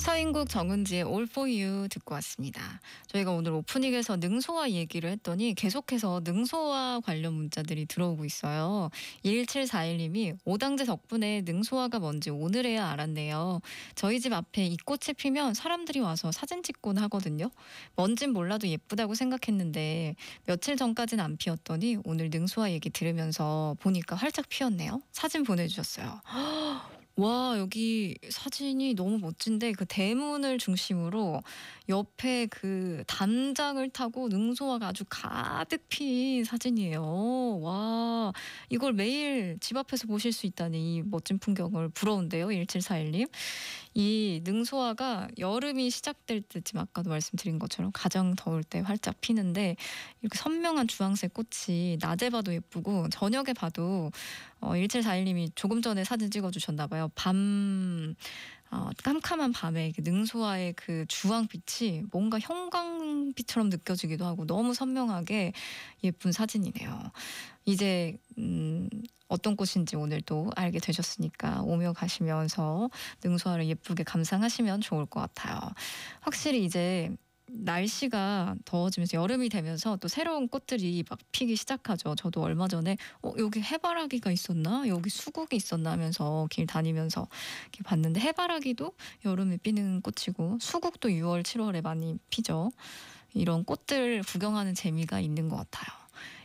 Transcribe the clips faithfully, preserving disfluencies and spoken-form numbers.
서인국 정은지의 All for You 듣고 왔습니다. 저희가 오늘 오프닝에서 능소화 얘기를 했더니 계속해서 능소화 관련 문자들이 들어오고 있어요. 일칠사일 님이 오당제 덕분에 능소화가 뭔지 오늘에야 알았네요. 저희 집 앞에 이 꽃이 피면 사람들이 와서 사진 찍곤 하거든요. 뭔진 몰라도 예쁘다고 생각했는데 며칠 전까진 안 피었더니 오늘 능소화 얘기 들으면서 보니까 활짝 피었네요. 사진 보내주셨어요. 와, 여기 사진이 너무 멋진데 그 대문을 중심으로 옆에 그 담장을 타고 능소화가 아주 가득 핀 사진이에요. 와, 이걸 매일 집 앞에서 보실 수 있다니 이 멋진 풍경을 부러운데요. 일칠사일 님. 이 능소화가 여름이 시작될 때쯤 아까도 말씀드린 것처럼 가장 더울 때 활짝 피는데 이렇게 선명한 주황색 꽃이 낮에 봐도 예쁘고 저녁에 봐도 어, 일칠사일 님이 조금 전에 사진 찍어주셨나 봐요. 밤 어, 깜깜한 밤에 이렇게 능소화의 그 주황빛이 뭔가 형광빛처럼 느껴지기도 하고 너무 선명하게 예쁜 사진이네요. 이제 음, 어떤 꽃인지 오늘 또 알게 되셨으니까 오며 가시면서 능소화를 예쁘게 감상하시면 좋을 것 같아요. 확실히 이제 날씨가 더워지면서 여름이 되면서 또 새로운 꽃들이 막 피기 시작하죠. 저도 얼마 전에 어, 여기 해바라기가 있었나? 여기 수국이 있었나 하면서 길 다니면서 이렇게 봤는데 해바라기도 여름에 피는 꽃이고 수국도 유월, 칠월에 많이 피죠. 이런 꽃들 구경하는 재미가 있는 것 같아요.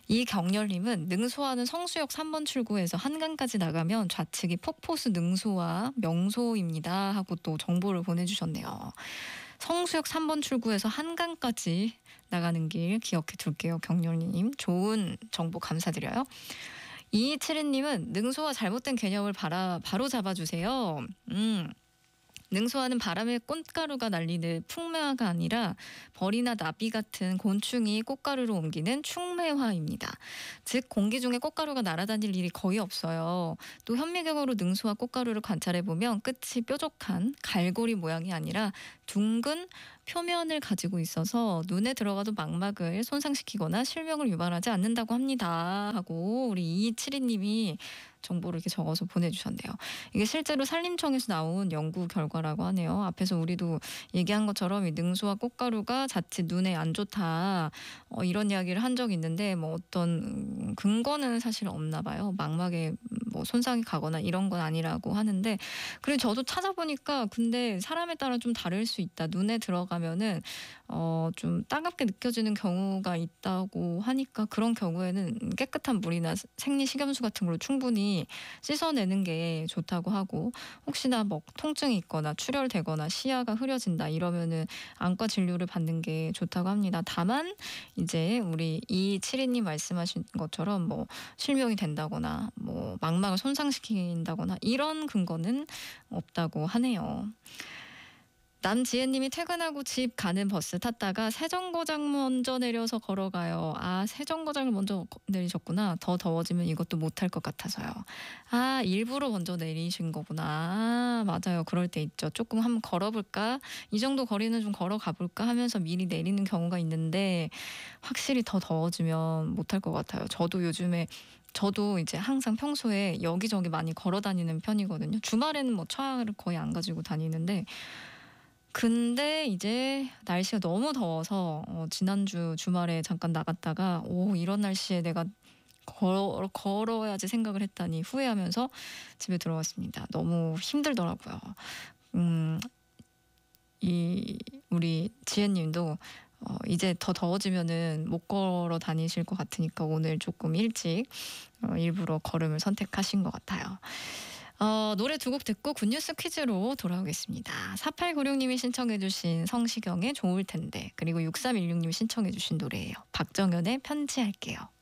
이경렬님은 능소화는 성수역 삼 번 출구에서 한강까지 나가면 좌측이 폭포수 능소화 명소입니다 하고 또 정보를 보내주셨네요. 성수역 삼 번 출구에서 한강까지 나가는 길 기억해 둘게요. 경렬님 좋은 정보 감사드려요. 이이칠이 님은 능소화 잘못된 개념을 바라, 바로 잡아주세요. 음. 능소화는 바람에 꽃가루가 날리는 풍매화가 아니라 벌이나 나비 같은 곤충이 꽃가루로 옮기는 충매화입니다. 즉 공기 중에 꽃가루가 날아다닐 일이 거의 없어요. 또 현미경으로 능소화 꽃가루를 관찰해보면 끝이 뾰족한 갈고리 모양이 아니라 둥근 표면을 가지고 있어서 눈에 들어가도 망막을 손상시키거나 실명을 유발하지 않는다고 합니다 하고 우리 이이칠이 님이 정보를 이렇게 적어서 보내주셨네요. 이게 실제로 산림청에서 나온 연구 결과라고 하네요. 앞에서 우리도 얘기한 것처럼 이 능소화 꽃가루가 자칫 눈에 안 좋다 어, 이런 이야기를 한 적이 있는데 뭐 어떤 근거는 사실 없나 봐요. 망막에 뭐 손상이 가거나 이런 건 아니라고 하는데 그리고 저도 찾아보니까 근데 사람에 따라 좀 다를 수 있다. 눈에 들어가면은 어, 좀 따갑게 느껴지는 경우가 있다고 하니까 그런 경우에는 깨끗한 물이나 생리식염수 같은 걸로 충분히 씻어내는 게 좋다고 하고 혹시나 뭐 통증이 있거나 출혈되거나 시야가 흐려진다 이러면은 안과 진료를 받는 게 좋다고 합니다. 다만 이제 우리 이이칠이 님 말씀하신 것처럼 뭐 실명이 된다거나 뭐 망막을 손상시킨다거나 이런 근거는 없다고 하네요. 남지혜님이 퇴근하고 집 가는 버스 탔다가 세정거장 먼저 내려서 걸어가요. 아, 세정거장을 먼저 내리셨구나. 더 더워지면 이것도 못할 것 같아서요. 아, 일부러 먼저 내리신 거구나. 아, 맞아요. 그럴 때 있죠. 조금 한번 걸어볼까? 이 정도 거리는 좀 걸어가 볼까 하면서 미리 내리는 경우가 있는데 확실히 더 더워지면 못할 것 같아요. 저도 요즘에 저도 이제 항상 평소에 여기저기 많이 걸어 다니는 편이거든요. 주말에는 뭐 차를 거의 안 가지고 다니는데 근데 이제 날씨가 너무 더워서 어, 지난주 주말에 잠깐 나갔다가 오 이런 날씨에 내가 걸어, 걸어야지 생각을 했다니 후회하면서 집에 들어왔습니다. 너무 힘들더라고요. 음, 이 우리 지혜님도 어, 이제 더 더워지면은 못 걸어 다니실 것 같으니까 오늘 조금 일찍 어, 일부러 걸음을 선택하신 것 같아요. 어, 노래 두 곡 듣고 굿뉴스 퀴즈로 돌아오겠습니다. 사팔구육 님이 신청해 주신 성시경의 좋을 텐데 그리고 육삼일육 님이 신청해 주신 노래예요. 박정현의 편지할게요.